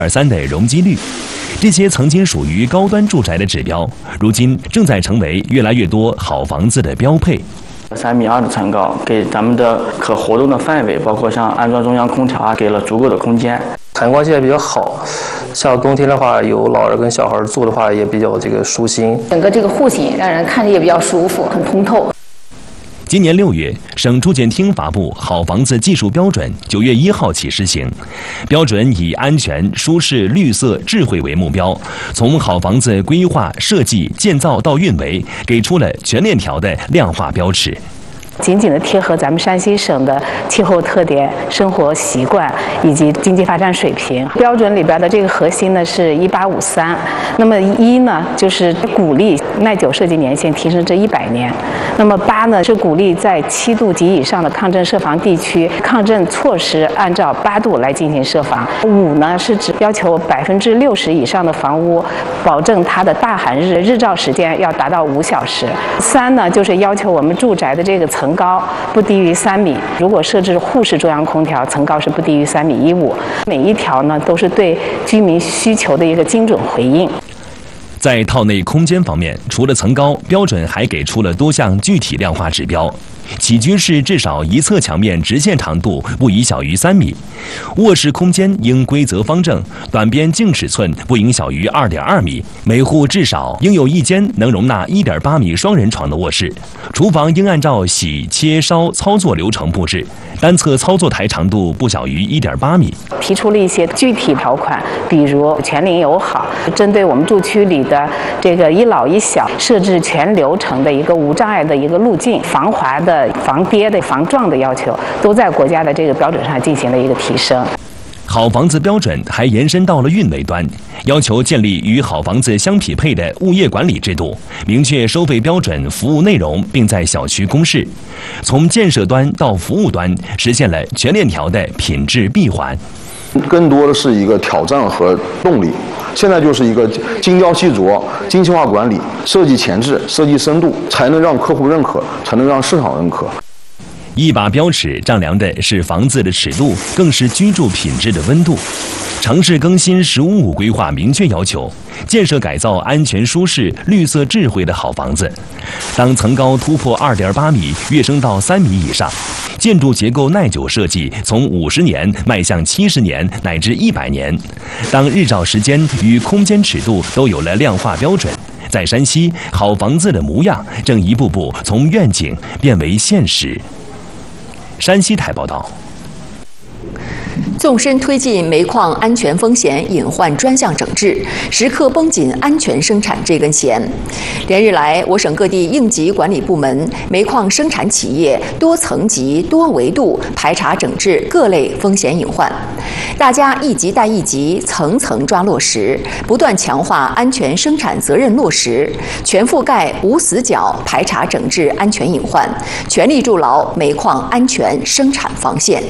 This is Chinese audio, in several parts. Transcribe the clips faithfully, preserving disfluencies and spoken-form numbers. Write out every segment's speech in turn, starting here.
二三的容积率，这些曾经属于高端住宅的指标，如今正在成为越来越多好房子的标配。 三米二的层高，给咱们的可活动的范围，包括像安装中央空调啊，给了足够的空间。 采光性也比较好，像冬天的话，有老人跟小孩住的话，也比较这个舒心。 整个这个户型让人看着也比较舒服，很通透。 今年六月，省住建厅发布《好房子技术标准》，九月一号起施行。标准以安全、舒适、绿色、智慧为目标，从好房子规划、设计、建造到运维，给出了全链条的量化标尺。 紧紧地贴合咱们山西省的气候特点、生活习惯以及经济发展水平。标准里边的这个核心呢是一八五三，那么一呢就是鼓励耐久设计年限提升至一百年，那么八呢是鼓励在七度及以上的抗震设防地区，抗震措施按照八度来进行设防。五呢是指要求百分之六十以上的房屋保证它的大寒日日照时间要达到五小时。三呢就是要求我们住宅的这个层高不低于三米，如果设置户式中央空调，层高是不低于三米一五。每一条呢都是对居民需求的一个精准回应。 在套内空间方面，除了层高，标准还给出了多项具体量化指标。起居室至少一侧墙面直线长度不宜小于三米，卧室空间应规则方正，短边净尺寸不应小于二点二米，每户至少应有一间能容纳一点八米双人床的卧室。厨房应按照洗、切、烧操作流程布置，单侧操作台长度不小于一点八米。 提出了一些具体条款，比如全龄友好，针对我们住区里的这个一老一小，设置全流程的一个无障碍的一个路径，防滑的、防跌的、防撞的要求，都在国家的这个标准上进行了一个提升。 好房子标准还延伸到了运维端，要求建立与好房子相匹配的物业管理制度，明确收费标准、服务内容，并在小区公示。从建设端到服务端，实现了全链条的品质闭环。 更多的是一个挑战和动力。现在就是一个精雕细琢、精细化管理、设计前置、设计深度，才能让客户认可，才能让市场认可。 一把标尺丈量的是房子的尺度，更是居住品质的温度。城市更新“十五五”规划明确要求，建设改造安全、舒适、绿色、智慧的好房子。当层高突破二点八米，跃升到三米以上，建筑结构耐久设计从五十年迈向七十年乃至一百年。当日照时间与空间尺度都有了量化标准，在山西，好房子的模样正一步步从愿景变为现实。山西台报道。 纵深推进煤矿安全风险隐患专项整治，时刻绷紧安全生产这根弦。连日来，我省各地应急管理部门、煤矿生产企业多层级、多维度排查整治各类风险隐患，大家一级带一级，层层抓落实，不断强化安全生产责任落实，全覆盖无死角排查整治安全隐患，全力筑牢煤矿安全生产防线。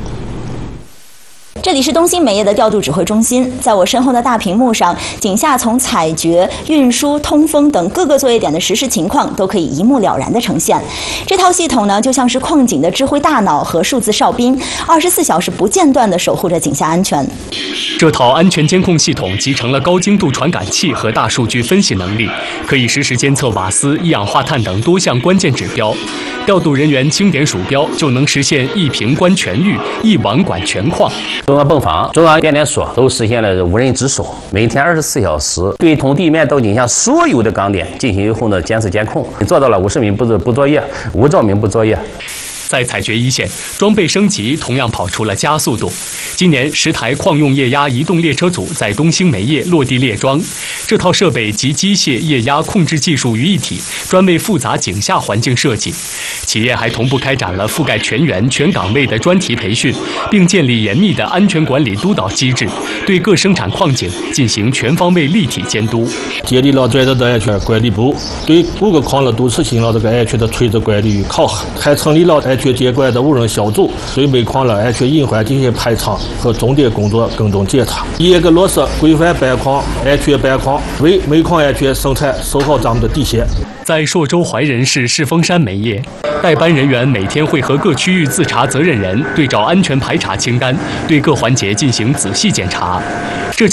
这里是东兴煤业的调度指挥中心，在我身后的大屏幕上，井下从采掘、运输、通风等各个作业点的实时情况都可以一目了然地呈现。这套系统呢，就像是矿井的智慧大脑和数字哨兵，二十四小时不间断地守护着井下安全。 这套安全监控系统集成了高精度传感器和大数据分析能力，可以实时监测瓦斯、一氧化碳等多项关键指标。调度人员轻点鼠标，就能实现一屏观全域、一网管全矿。 中央泵房、中央变电所都实现了无人值守，每天二十四小时对从地面到井下所有的岗点进行有效的监视监控，做到了无市民不不作业、无照明不作业。 在采掘一线，装备升级同样跑出了加速度。今年，十台矿用液压移动列车组在东兴煤业落地列装，这套设备集机械、液压控制技术于一体，专为复杂井下环境设计。企业还同步开展了覆盖全员、全岗位的专题培训，并建立严密的安全管理督导机制，对各生产矿井进行全方位立体监督。 建立了专责的安全管理部，对各个矿了都实行了这个安全的垂直管理与考核，还成立了安全监管的无人小组，对煤矿了安全隐患进行排查和重点工作跟踪检查，严格落实规范办矿、安全办矿，为煤矿安全生产守好咱们的底线。 在朔州怀仁市士峰山煤业，代班人员每天会和各区域自查责任人对照安全排查清单，对各环节进行仔细检查。